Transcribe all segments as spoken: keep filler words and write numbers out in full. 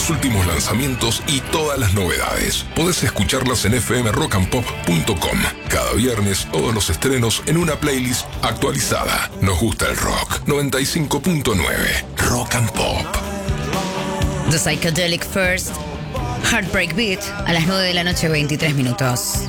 los últimos lanzamientos y todas las novedades. Podés escucharlas en f m rock and pop punto com. Cada viernes todos los estrenos en una playlist actualizada. Nos gusta el rock. noventa y cinco punto nueve Rock and Pop. The Psychedelic First, Heartbreak Beat, a las nueve de la noche, veintitrés minutos.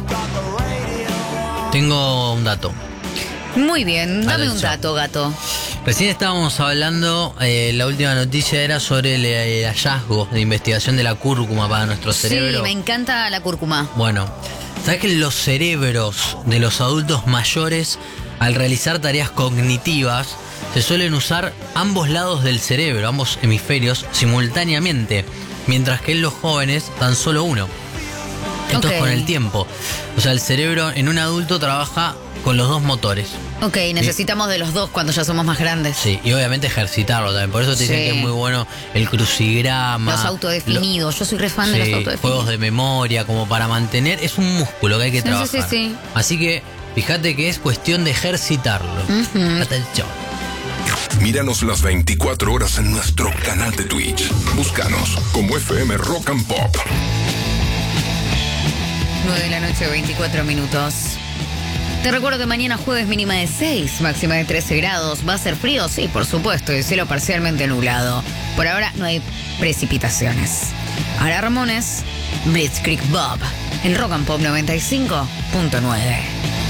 Tengo un dato. Muy bien, dame Atención. un dato, gato. Recién estábamos hablando, eh, la última noticia era sobre el, el hallazgo de investigación de la cúrcuma para nuestro cerebro. Sí, me encanta la cúrcuma. Bueno, ¿sabes que los cerebros de los adultos mayores, al realizar tareas cognitivas, se suelen usar ambos lados del cerebro, ambos hemisferios, simultáneamente, mientras que en los jóvenes tan solo uno? Esto Ok. es con el tiempo. O sea, el cerebro en un adulto trabaja con los dos motores. Ok, necesitamos de los dos cuando ya somos más grandes. Sí, y obviamente ejercitarlo también. Por eso te dicen Sí. que es muy bueno el crucigrama. Los autodefinidos. Yo soy re fan de los Sí, autodefinidos. juegos de memoria, como para mantener. Es un músculo que hay que Sí, sí, trabajar. sí, sí. Así que fíjate que es cuestión de ejercitarlo. Ujú. Atención. Míranos las veinticuatro horas en nuestro canal de Twitch. Búscanos como F M Rock and Pop. nueve de la noche, veinticuatro minutos. Te recuerdo que mañana jueves mínima de seis, máxima de trece grados. ¿Va a ser frío? Sí, por supuesto, y cielo parcialmente nublado. Por ahora no hay precipitaciones. Ahora Ramones, Blitzkrieg Bob, en Rock and Pop noventa y cinco punto nueve.